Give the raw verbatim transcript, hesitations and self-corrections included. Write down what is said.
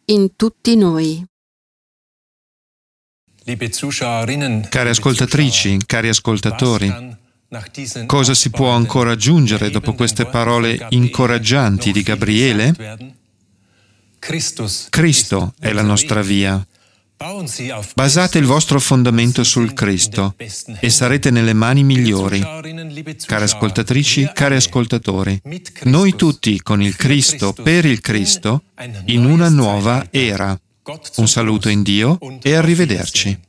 in tutti noi. Cari ascoltatrici, cari ascoltatori, cosa si può ancora aggiungere dopo queste parole incoraggianti di Gabriele? Cristo è la nostra via. Basate il vostro fondamento sul Cristo e sarete nelle mani migliori. Cari ascoltatrici, cari ascoltatori, noi tutti con il Cristo, per il Cristo, in una nuova era. Un saluto in Dio e arrivederci.